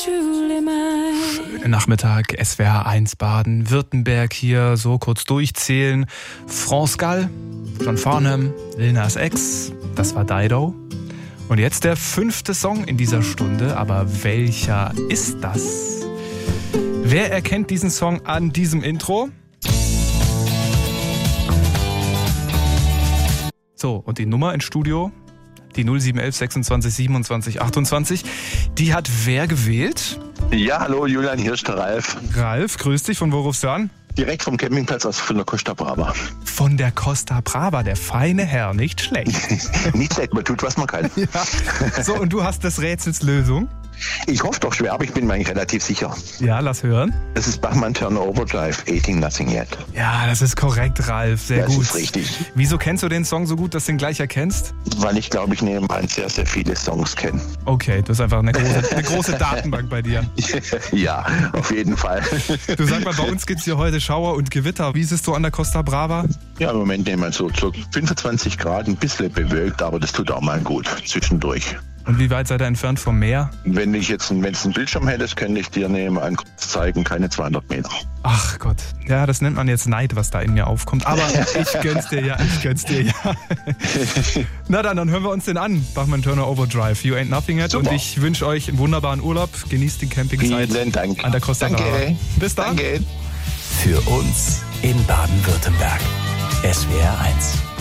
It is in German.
truly mine. Schönen Nachmittag, SWR 1 Baden-Württemberg hier, so kurz durchzählen. France Gall, John Farnham, Lil Nas X, das war Dido. Und jetzt der 5. Song in dieser Stunde, aber welcher ist das? Wer erkennt diesen Song an diesem Intro? So, und die Nummer ins Studio, die 0711 26 27 28, die hat wer gewählt? Ja, hallo Julian, hier ist der Ralf. Ralf, grüß dich, von wo rufst du an? Direkt vom Campingplatz aus von der Costa Brava. Von der Costa Brava, der feine Herr, nicht schlecht. Nicht schlecht, man tut, was man kann. Ja. So, und du hast des Rätsels Lösung? Ich hoffe doch schwer, aber ich bin mir eigentlich relativ sicher. Ja, lass hören. Das ist Bachmann Turner Overdrive, 18 Nothing Yet. Ja, das ist korrekt, Ralf, sehr gut. Das ist richtig. Wieso kennst du den Song so gut, dass du ihn gleich erkennst? Weil ich, glaube ich, nebenan sehr, sehr viele Songs kenne. Okay, das ist einfach eine große Datenbank bei dir. Ja, auf jeden Fall. Du, sag mal, bei uns gibt es hier heute Schauer und Gewitter. Wie ist es so an der Costa Brava? Ja, im Moment nehmen wir so 25 Grad, ein bisschen bewölkt, aber das tut auch mal gut zwischendurch. Und wie weit seid ihr entfernt vom Meer? Wenn es einen Bildschirm hättest, könnte ich dir nebenan kurz zeigen, keine 200 Meter. Ach Gott, ja, das nennt man jetzt Neid, was da in mir aufkommt. Aber ich gönn's dir ja. Na dann hören wir uns den an. Bachmann Turner Overdrive, You Ain't Nothing Yet. Super. Und ich wünsche euch einen wunderbaren Urlaub. Genießt die Campingzeit Vielen Dank. an der Costa Brava. Bis dann. Danke. Für uns in Baden-Württemberg. SWR 1.